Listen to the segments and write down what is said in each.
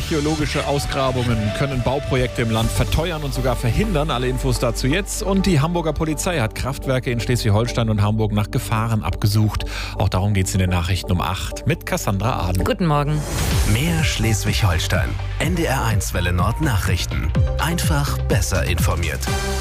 Archäologische Ausgrabungen können Bauprojekte im Land verteuern und sogar verhindern. Alle Infos dazu jetzt. Und die Hamburger Polizei hat Kraftwerke in Schleswig-Holstein und Hamburg nach Gefahren abgesucht. Auch darum geht es in den Nachrichten um 8 mit Cassandra Aden. Guten Morgen. Mehr Schleswig-Holstein. NDR1 Welle Nord Nachrichten. Einfach besser informiert.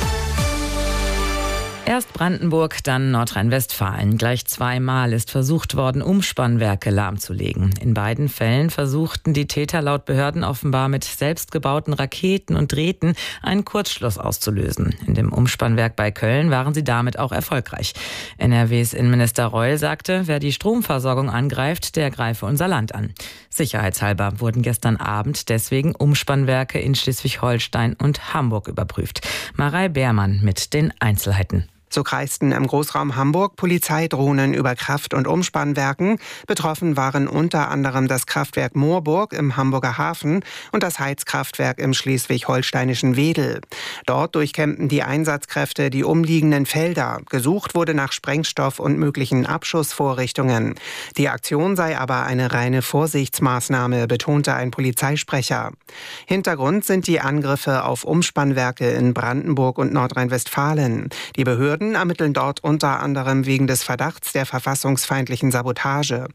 Erst Brandenburg, dann Nordrhein-Westfalen. Gleich zweimal ist versucht worden, Umspannwerke lahmzulegen. In beiden Fällen versuchten die Täter laut Behörden offenbar mit selbstgebauten Raketen und Drähten einen Kurzschluss auszulösen. In dem Umspannwerk bei Köln waren sie damit auch erfolgreich. NRWs Innenminister Reul sagte, wer die Stromversorgung angreift, der greife unser Land an. Sicherheitshalber wurden gestern Abend deswegen Umspannwerke in Schleswig-Holstein und Hamburg überprüft. Marei Beermann mit den Einzelheiten. So kreisten im Großraum Hamburg Polizeidrohnen über Kraft- und Umspannwerken. Betroffen waren unter anderem das Kraftwerk Moorburg im Hamburger Hafen und das Heizkraftwerk im schleswig-holsteinischen Wedel. Dort durchkämmten die Einsatzkräfte die umliegenden Felder. Gesucht wurde nach Sprengstoff und möglichen Abschussvorrichtungen. Die Aktion sei aber eine reine Vorsichtsmaßnahme, betonte ein Polizeisprecher. Hintergrund sind die Angriffe auf Umspannwerke in Brandenburg und Nordrhein-Westfalen. Die Behörden ermitteln dort unter anderem wegen des Verdachts der verfassungsfeindlichen Sabotage.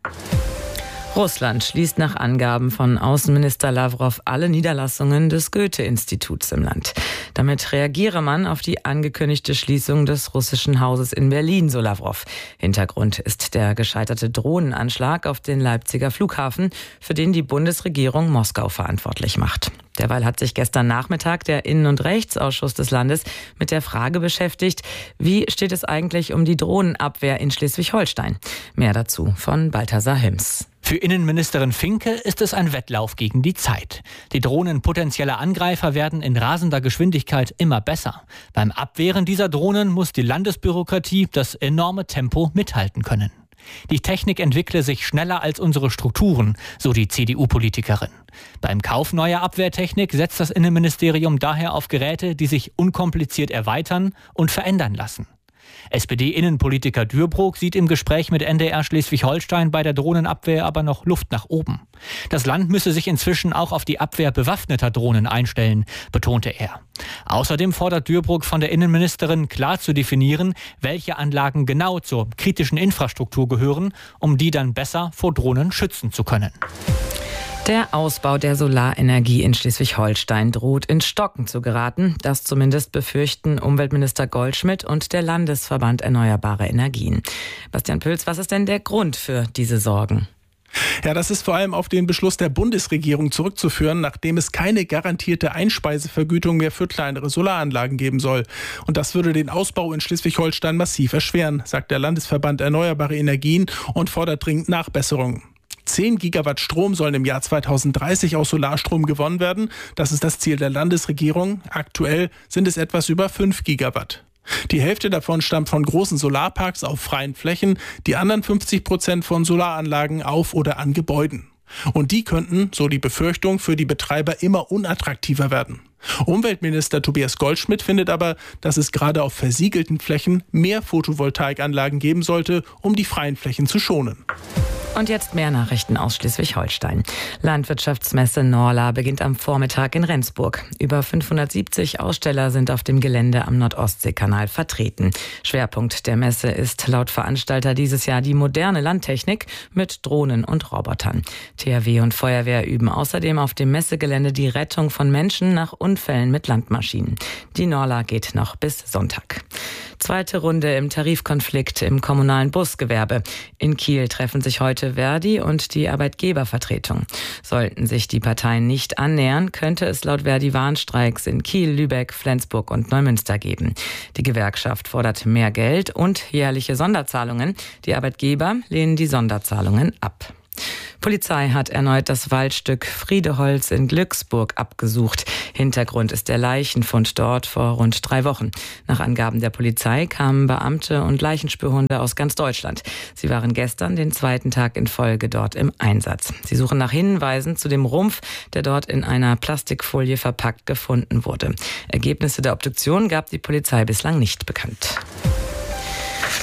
Russland schließt nach Angaben von Außenminister Lavrov alle Niederlassungen des Goethe-Instituts im Land. Damit reagiere man auf die angekündigte Schließung des russischen Hauses in Berlin, so Lavrov. Hintergrund ist der gescheiterte Drohnenanschlag auf den Leipziger Flughafen, für den die Bundesregierung Moskau verantwortlich macht. Derweil hat sich gestern Nachmittag der Innen- und Rechtsausschuss des Landes mit der Frage beschäftigt, wie steht es eigentlich um die Drohnenabwehr in Schleswig-Holstein? Mehr dazu von Balthasar Hims. Für Innenministerin Finke ist es ein Wettlauf gegen die Zeit. Die Drohnen potenzieller Angreifer werden in rasender Geschwindigkeit immer besser. Beim Abwehren dieser Drohnen muss die Landesbürokratie das enorme Tempo mithalten können. Die Technik entwickle sich schneller als unsere Strukturen, so die CDU-Politikerin. Beim Kauf neuer Abwehrtechnik setzt das Innenministerium daher auf Geräte, die sich unkompliziert erweitern und verändern lassen. SPD-Innenpolitiker Dürbrock sieht im Gespräch mit NDR Schleswig-Holstein bei der Drohnenabwehr aber noch Luft nach oben. Das Land müsse sich inzwischen auch auf die Abwehr bewaffneter Drohnen einstellen, betonte er. Außerdem fordert Dürbrock von der Innenministerin klar zu definieren, welche Anlagen genau zur kritischen Infrastruktur gehören, um die dann besser vor Drohnen schützen zu können. Der Ausbau der Solarenergie in Schleswig-Holstein droht ins Stocken zu geraten. Das zumindest befürchten Umweltminister Goldschmidt und der Landesverband Erneuerbare Energien. Bastian Pölz, was ist denn der Grund für diese Sorgen? Ja, das ist vor allem auf den Beschluss der Bundesregierung zurückzuführen, nachdem es keine garantierte Einspeisevergütung mehr für kleinere Solaranlagen geben soll. Und das würde den Ausbau in Schleswig-Holstein massiv erschweren, sagt der Landesverband Erneuerbare Energien und fordert dringend Nachbesserungen. 10 Gigawatt Strom sollen im Jahr 2030 aus Solarstrom gewonnen werden. Das ist das Ziel der Landesregierung. Aktuell sind es etwas über 5 Gigawatt. Die Hälfte davon stammt von großen Solarparks auf freien Flächen, die anderen 50% von Solaranlagen auf oder an Gebäuden. Und die könnten, so die Befürchtung, für die Betreiber immer unattraktiver werden. Umweltminister Tobias Goldschmidt findet aber, dass es gerade auf versiegelten Flächen mehr Photovoltaikanlagen geben sollte, um die freien Flächen zu schonen. Und jetzt mehr Nachrichten aus Schleswig-Holstein. Landwirtschaftsmesse Norla beginnt am Vormittag in Rendsburg. Über 570 Aussteller sind auf dem Gelände am Nordostseekanal vertreten. Schwerpunkt der Messe ist laut Veranstalter dieses Jahr die moderne Landtechnik mit Drohnen und Robotern. THW und Feuerwehr üben außerdem auf dem Messegelände die Rettung von Menschen nach Unfällen mit Landmaschinen. Die Norla geht noch bis Sonntag. Zweite Runde im Tarifkonflikt im kommunalen Busgewerbe. In Kiel treffen sich heute Verdi und die Arbeitgebervertretung. Sollten sich die Parteien nicht annähern, könnte es laut Verdi Warnstreiks in Kiel, Lübeck, Flensburg und Neumünster geben. Die Gewerkschaft fordert mehr Geld und jährliche Sonderzahlungen. Die Arbeitgeber lehnen die Sonderzahlungen ab. Polizei hat erneut das Waldstück Friedeholz in Glücksburg abgesucht. Hintergrund ist der Leichenfund dort vor rund 3 Wochen. Nach Angaben der Polizei kamen Beamte und Leichenspürhunde aus ganz Deutschland. Sie waren gestern den 2. Tag in Folge dort im Einsatz. Sie suchen nach Hinweisen zu dem Rumpf, der dort in einer Plastikfolie verpackt gefunden wurde. Ergebnisse der Obduktion gab die Polizei bislang nicht bekannt.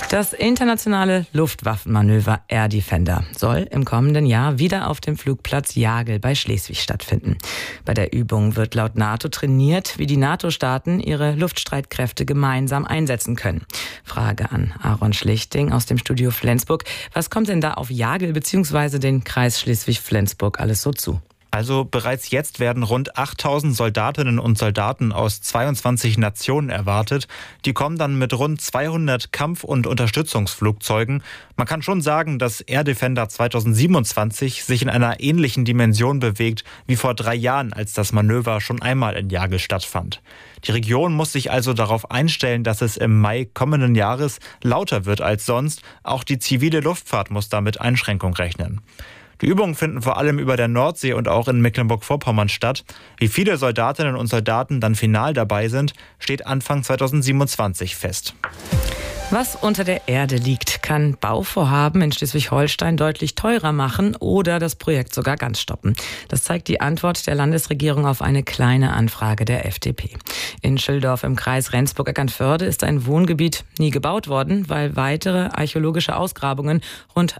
Das internationale Luftwaffenmanöver Air Defender soll im kommenden Jahr wieder auf dem Flugplatz Jagel bei Schleswig stattfinden. Bei der Übung wird laut NATO trainiert, wie die NATO-Staaten ihre Luftstreitkräfte gemeinsam einsetzen können. Frage an Aaron Schlichting aus dem Studio Flensburg. Was kommt denn da auf Jagel bzw. den Kreis Schleswig-Flensburg alles so zu? Also bereits jetzt werden rund 8.000 Soldatinnen und Soldaten aus 22 Nationen erwartet. Die kommen dann mit rund 200 Kampf- und Unterstützungsflugzeugen. Man kann schon sagen, dass Air Defender 2027 sich in einer ähnlichen Dimension bewegt wie vor 3 Jahren, als das Manöver schon einmal in Jagel stattfand. Die Region muss sich also darauf einstellen, dass es im Mai kommenden Jahres lauter wird als sonst. Auch die zivile Luftfahrt muss damit Einschränkung rechnen. Die Übungen finden vor allem über der Nordsee und auch in Mecklenburg-Vorpommern statt. Wie viele Soldatinnen und Soldaten dann final dabei sind, steht Anfang 2027 fest. Was unter der Erde liegt, kann Bauvorhaben in Schleswig-Holstein deutlich teurer machen oder das Projekt sogar ganz stoppen. Das zeigt die Antwort der Landesregierung auf eine kleine Anfrage der FDP. In Schildorf im Kreis Rendsburg-Eckernförde ist ein Wohngebiet nie gebaut worden, weil weitere archäologische Ausgrabungen rund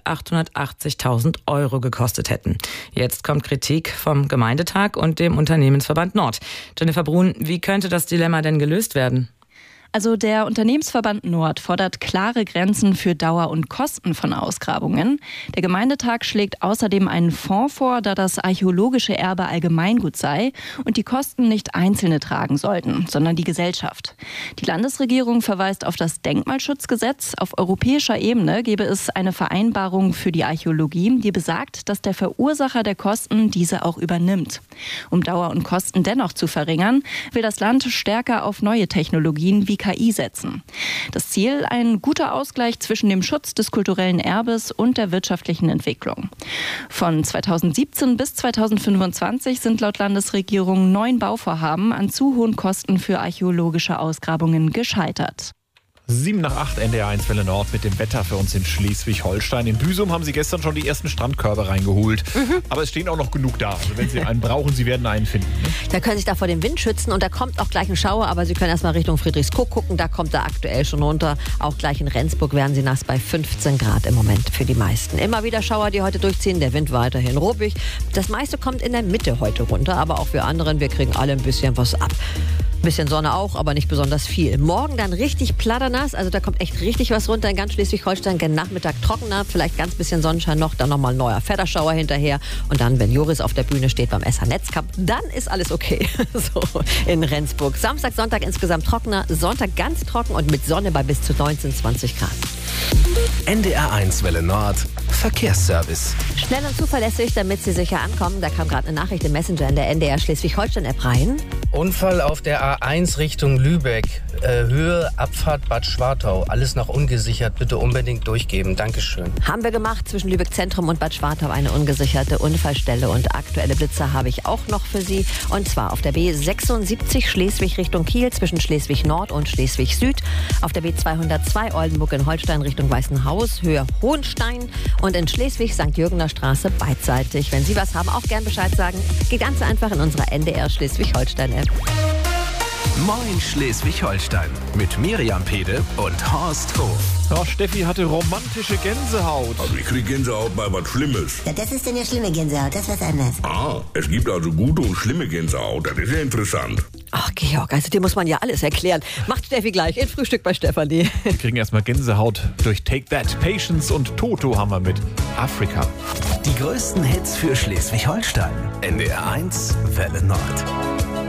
880.000 € gekostet hätten. Jetzt kommt Kritik vom Gemeindetag und dem Unternehmensverband Nord. Jennifer Brun, wie könnte das Dilemma denn gelöst werden? Also der Unternehmensverband Nord fordert klare Grenzen für Dauer und Kosten von Ausgrabungen. Der Gemeindetag schlägt außerdem einen Fonds vor, da das archäologische Erbe Allgemeingut sei und die Kosten nicht Einzelne tragen sollten, sondern die Gesellschaft. Die Landesregierung verweist auf das Denkmalschutzgesetz. Auf europäischer Ebene gäbe es eine Vereinbarung für die Archäologie, die besagt, dass der Verursacher der Kosten diese auch übernimmt. Um Dauer und Kosten dennoch zu verringern, will das Land stärker auf neue Technologien wie KI setzen. Das Ziel, ein guter Ausgleich zwischen dem Schutz des kulturellen Erbes und der wirtschaftlichen Entwicklung. Von 2017 bis 2025 sind laut Landesregierung 9 Bauvorhaben an zu hohen Kosten für archäologische Ausgrabungen gescheitert. 7:08 NDR1 Welle Nord mit dem Wetter für uns in Schleswig-Holstein. In Büsum haben sie gestern schon die ersten Strandkörbe reingeholt. Aber es stehen auch noch genug da. Also wenn Sie einen brauchen, Sie werden einen finden. Ne? Da können Sie sich da vor dem Wind schützen und da kommt auch gleich ein Schauer. Aber Sie können erstmal Richtung Friedrichskoog gucken. Da kommt er aktuell schon runter. Auch gleich in Rendsburg werden Sie nass bei 15 Grad im Moment für die meisten. Immer wieder Schauer, die heute durchziehen. Der Wind weiterhin ruppig. Das meiste kommt in der Mitte heute runter. Aber auch wir anderen, wir kriegen alle ein bisschen was ab. Ein bisschen Sonne auch, aber nicht besonders viel. Morgen dann richtig platternass, also da kommt echt richtig was runter in ganz Schleswig-Holstein. Gen Nachmittag trockener, vielleicht ganz bisschen Sonnenschein noch, dann nochmal ein neuer Fetterschauer hinterher. Und dann, wenn Joris auf der Bühne steht beim SH Netzcup, dann ist alles okay. So in Rendsburg. Samstag, Sonntag insgesamt trockener, Sonntag ganz trocken und mit Sonne bei bis zu 19, 20 Grad. NDR1 Welle Nord Verkehrsservice. Schnell und zuverlässig, damit Sie sicher ankommen. Da kam gerade eine Nachricht im Messenger in der NDR Schleswig-Holstein-App rein. Unfall auf der A1 Richtung Lübeck. Höhe Abfahrt Bad Schwartau. Alles noch ungesichert. Bitte unbedingt durchgeben. Dankeschön. Haben wir gemacht. Zwischen Lübeck Zentrum und Bad Schwartau eine ungesicherte Unfallstelle. Und aktuelle Blitzer habe ich auch noch für Sie. Und zwar auf der B76 Schleswig Richtung Kiel zwischen Schleswig Nord und Schleswig Süd. Auf der B202 Oldenburg in Holstein Richtung Weißenhaus, Höhe Hohenstein. Und in Schleswig St. Jürgener Straße beidseitig. Wenn Sie was haben, auch gern Bescheid sagen. Geht ganz einfach in unserer NDR Schleswig-Holstein-App. Moin Schleswig-Holstein mit Miriam Pede und Horst Hof. Ja, Steffi hatte romantische Gänsehaut. Also ich krieg Gänsehaut bei was Schlimmes. Ja, das ist denn ja schlimme Gänsehaut, das ist was anderes. Ah, es gibt also gute und schlimme Gänsehaut, das ist ja interessant. Ach, Georg, also dir muss man ja alles erklären. Macht Steffi gleich in Frühstück bei Stefanie. Wir kriegen erstmal Gänsehaut durch Take That. Patience und Toto haben wir mit Afrika. Die größten Hits für Schleswig-Holstein. NDR1 Welle Nord.